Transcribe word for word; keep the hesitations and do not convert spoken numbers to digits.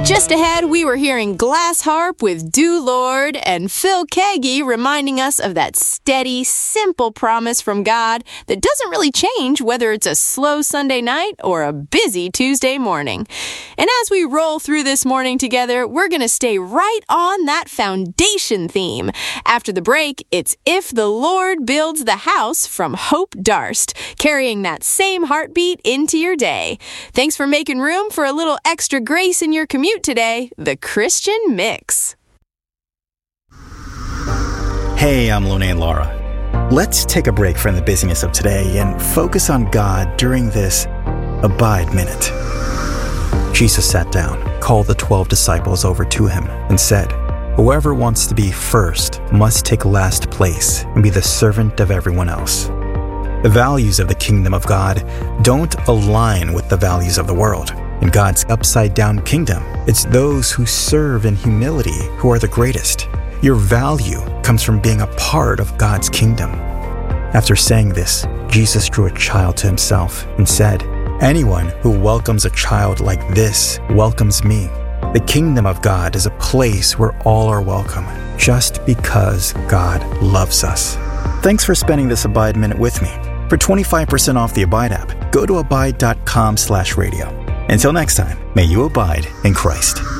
Just ahead, we were hearing Glass Harp with Do Lord and Phil Keaggy reminding us of that steady, simple promise from God that doesn't really change whether it's a slow Sunday night or a busy Tuesday morning. And as we roll through this morning together, we're going to stay right on that foundation theme. After the break, it's If the Lord Builds the House from Hope Darst, carrying that same heartbeat into your day. Thanks for making room for a little extra grace in your commute today, the Christian Mix. Hey, I'm Lone and Laura. Let's take a break from the busyness of today and focus on God during this Abide Minute. Jesus sat down, called the twelve disciples over to him, and said, "Whoever wants to be first must take last place and be the servant of everyone else." The values of the kingdom of God don't align with the values of the world. In God's upside-down kingdom, it's those who serve in humility who are the greatest. Your value comes from being a part of God's kingdom. After saying this, Jesus drew a child to himself and said, "Anyone who welcomes a child like this welcomes me." The kingdom of God is a place where all are welcome, just because God loves us. Thanks for spending this Abide Minute with me. For twenty-five percent off the Abide app, go to abide dot com slash radio. Until next time, may you abide in Christ.